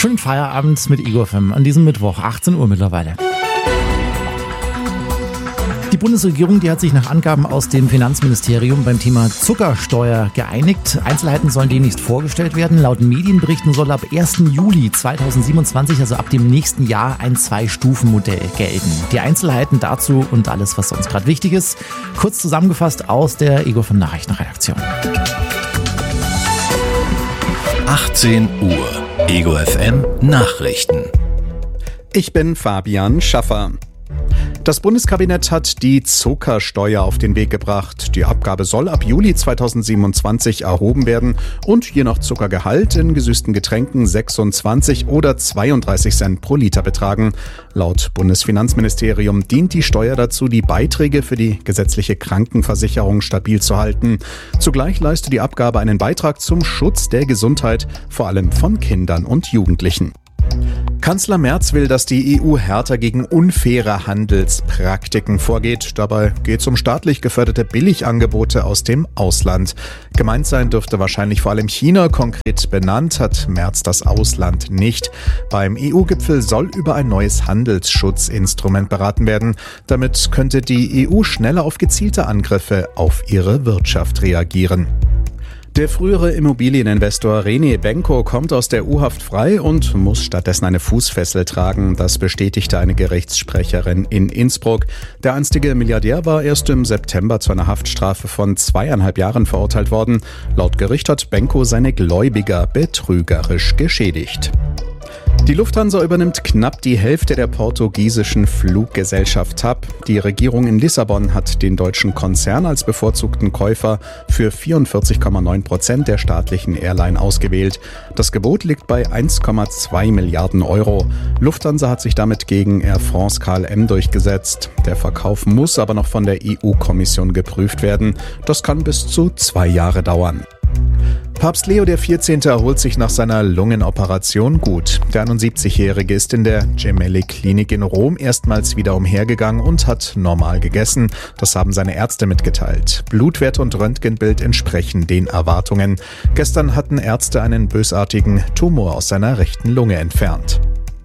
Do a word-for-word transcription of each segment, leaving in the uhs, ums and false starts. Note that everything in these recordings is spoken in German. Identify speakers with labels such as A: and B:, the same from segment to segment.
A: Schönen Feierabend mit Ego F M an diesem Mittwoch, achtzehn Uhr mittlerweile. Die Bundesregierung, die hat sich nach Angaben aus dem Finanzministerium beim Thema Zuckersteuer geeinigt. Einzelheiten sollen demnächst vorgestellt werden. Laut Medienberichten soll ab ersten Juli zweitausendsiebenundzwanzig, also ab dem nächsten Jahr, ein Zwei-Stufen-Modell gelten. Die Einzelheiten dazu und alles, was sonst gerade wichtig ist, kurz zusammengefasst aus der Ego F M Nachrichtenredaktion.
B: achtzehn Uhr, Ego F M Nachrichten.
C: Ich bin Fabian Schaffer. Das Bundeskabinett hat die Zuckersteuer auf den Weg gebracht. Die Abgabe soll ab Juli zweitausendsiebenundzwanzig erhoben werden und je nach Zuckergehalt in gesüßten Getränken sechsundzwanzig oder zweiunddreißig Cent pro Liter betragen. Laut Bundesfinanzministerium dient die Steuer dazu, die Beiträge für die gesetzliche Krankenversicherung stabil zu halten. Zugleich leistet die Abgabe einen Beitrag zum Schutz der Gesundheit, vor allem von Kindern und Jugendlichen. Kanzler Merz will, dass die E U härter gegen unfaire Handelspraktiken vorgeht. Dabei geht es um staatlich geförderte Billigangebote aus dem Ausland. Gemeint sein dürfte wahrscheinlich vor allem China. Konkret benannt hat Merz das Ausland nicht. Beim E U-Gipfel soll über ein neues Handelsschutzinstrument beraten werden. Damit könnte die E U schneller auf gezielte Angriffe auf ihre Wirtschaft reagieren. Der frühere Immobilieninvestor René Benko kommt aus der U-Haft frei und muss stattdessen eine Fußfessel tragen. Das bestätigte eine Gerichtssprecherin in Innsbruck. Der einstige Milliardär war erst im September zu einer Haftstrafe von zweieinhalb Jahren verurteilt worden. Laut Gericht hat Benko seine Gläubiger betrügerisch geschädigt. Die Lufthansa übernimmt knapp die Hälfte der portugiesischen Fluggesellschaft T A P. Die Regierung in Lissabon hat den deutschen Konzern als bevorzugten Käufer für vierundvierzig Komma neun Prozent der staatlichen Airline ausgewählt. Das Gebot liegt bei eins Komma zwei Milliarden Euro. Lufthansa hat sich damit gegen Air France K L M durchgesetzt. Der Verkauf muss aber noch von der E U-Kommission geprüft werden. Das kann bis zu zwei Jahre dauern. Papst Leo der vierzehnte erholt sich nach seiner Lungenoperation gut. Der einundsiebzigjährige ist in der Gemelli-Klinik in Rom erstmals wieder umhergegangen und hat normal gegessen. Das haben seine Ärzte mitgeteilt. Blutwert und Röntgenbild entsprechen den Erwartungen. Gestern hatten Ärzte einen bösartigen Tumor aus seiner rechten Lunge entfernt.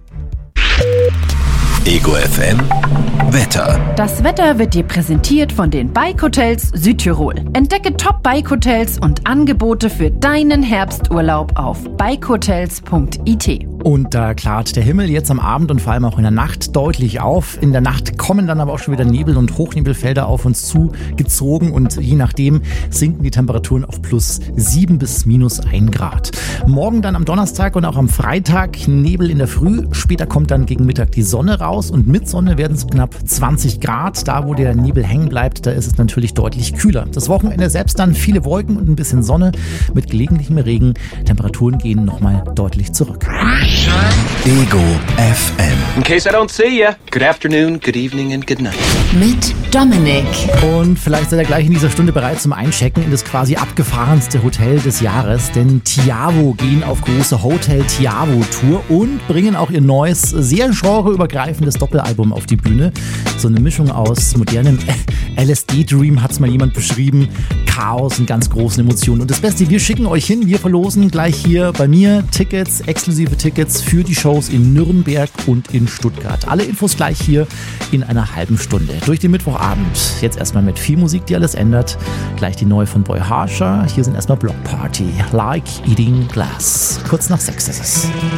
B: Ego F M Wetter.
D: Das Wetter wird dir präsentiert von den Bike Hotels Südtirol. Entdecke Top Bike Hotels und Angebote für deinen Herbsturlaub auf bike hotels punkt i t.
A: Und da klart der Himmel jetzt am Abend und vor allem auch in der Nacht deutlich auf. In der Nacht kommen dann aber auch schon wieder Nebel- und Hochnebelfelder auf uns zugezogen und je nachdem sinken die Temperaturen auf plus sieben bis minus ein Grad. Morgen dann am Donnerstag und auch am Freitag Nebel in der Früh. Später kommt dann gegen Mittag die Sonne raus und mit Sonne werden es knapp zwanzig Grad. Da, wo der Nebel hängen bleibt, da ist es natürlich deutlich kühler. Das Wochenende selbst dann viele Wolken und ein bisschen Sonne mit gelegentlichem Regen. Temperaturen gehen nochmal deutlich zurück.
B: Ego F M.
E: In case I don't see ya, good afternoon, good evening and good night.
F: Mit Dominik.
A: Und vielleicht seid ihr gleich in dieser Stunde bereit zum Einchecken in das quasi abgefahrenste Hotel des Jahres, denn Tiavo gehen auf große Hotel Tiavo Tour und bringen auch ihr neues, sehr genreübergreifendes Doppelalbum auf die Bühne. So eine Mischung aus modernem L S D-Dream hat's mal jemand beschrieben, Chaos und ganz großen Emotionen. Und das Beste, wir schicken euch hin, wir verlosen gleich hier bei mir Tickets, exklusive Tickets für die Shows in Nürnberg und in Stuttgart. Alle Infos gleich hier in einer halben Stunde. Durch den Mittwochabend. Jetzt erstmal mit viel Musik, die alles ändert. Gleich die neue von Boy Harsher. Hier sind erstmal Block Party. Like Eating Glass. Kurz nach sechs ist es.